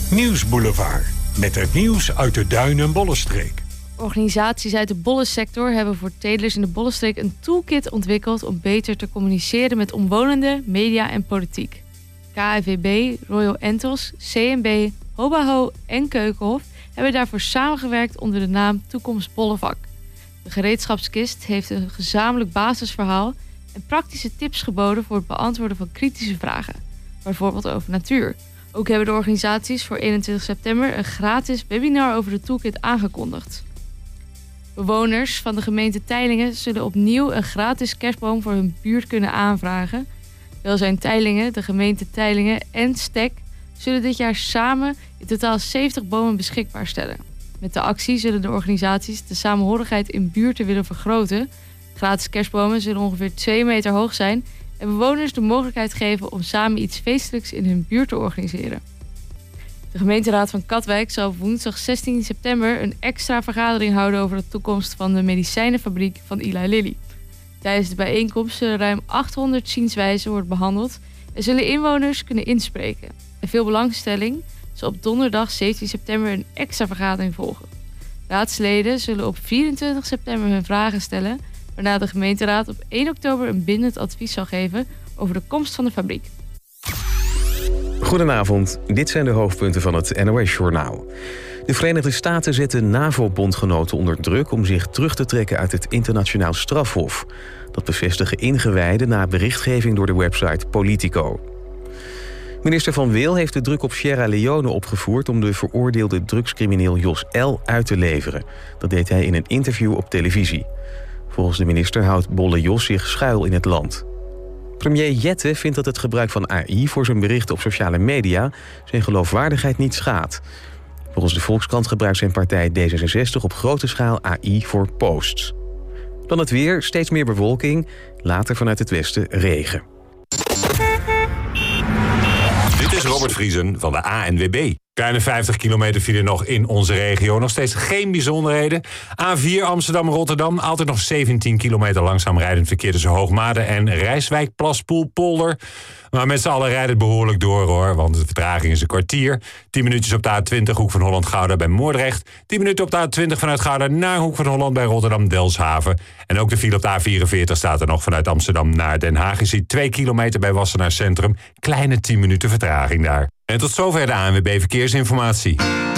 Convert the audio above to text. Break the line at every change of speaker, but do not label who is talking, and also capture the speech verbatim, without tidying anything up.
Nieuwsboulevard. Met het nieuws uit de Duin- en Bollenstreek.
Organisaties uit de bollensector hebben voor telers in de Bollenstreek een toolkit ontwikkeld om beter te communiceren met omwonenden, media en politiek. K N V B, Royal Entos, C N B, Hobaho en Keukenhof hebben daarvoor samengewerkt onder de naam Toekomst Bollenvak. De gereedschapskist heeft een gezamenlijk basisverhaal en praktische tips geboden voor het beantwoorden van kritische vragen, bijvoorbeeld over natuur. Ook hebben de organisaties voor eenentwintig september een gratis webinar over de toolkit aangekondigd. Bewoners van de gemeente Teylingen zullen opnieuw een gratis kerstboom voor hun buurt kunnen aanvragen. Welzijn Teylingen, de gemeente Teylingen en Stek zullen dit jaar samen in totaal zeventig bomen beschikbaar stellen. Met de actie zullen de organisaties de samenhorigheid in buurten willen vergroten. Gratis kerstbomen zullen ongeveer twee meter hoog zijn en bewoners de mogelijkheid geven om samen iets feestelijks in hun buurt te organiseren. De gemeenteraad van Katwijk zal woensdag zestien september een extra vergadering houden over de toekomst van de medicijnenfabriek van Eli Lilly. Tijdens de bijeenkomst zullen ruim achthonderd zienswijzen worden behandeld en zullen inwoners kunnen inspreken. En veel belangstelling zal op donderdag zeventien september een extra vergadering volgen. Raadsleden zullen op vierentwintig september hun vragen stellen, waarna de gemeenteraad op één oktober een bindend advies zal geven over de komst van de fabriek.
Goedenavond, dit zijn de hoofdpunten van het N O S-journaal. De Verenigde Staten zetten NAVO-bondgenoten onder druk om zich terug te trekken uit het internationaal strafhof. Dat bevestigen ingewijden na berichtgeving door de website Politico. Minister Van Wil heeft de druk op Sierra Leone opgevoerd om de veroordeelde drugscrimineel Jos L. uit te leveren. Dat deed hij in een interview op televisie. Volgens de minister houdt Bolle Jos zich schuil in het land. Premier Jette vindt dat het gebruik van A I voor zijn berichten op sociale media zijn geloofwaardigheid niet schaadt. Volgens de Volkskrant gebruikt zijn partij D zesenzestig op grote schaal A I voor posts. Dan het weer, steeds meer bewolking, later vanuit het westen regen.
Dit is Robert Vriesen van de A N W B. Kleine vijftig kilometer file nog in onze regio. Nog steeds geen bijzonderheden. A vier Amsterdam-Rotterdam. Altijd nog zeventien kilometer langzaam rijdend verkeer tussen Hoogmade en Rijswijk, Plaspoel, Polder. Maar met z'n allen rijdt het behoorlijk door hoor. Want de vertraging is een kwartier. tien minuutjes op de A twintig Hoek van Holland-Gouda bij Moordrecht. tien minuten op de A twintig vanuit Gouda naar Hoek van Holland bij Rotterdam-Delfshaven. En ook de file op de A vierenveertig staat er nog vanuit Amsterdam naar Den Haag. Je ziet twee kilometer bij Wassenaar Centrum. Kleine tien minuten vertraging daar. En tot zover de A N W B Verkeersinformatie.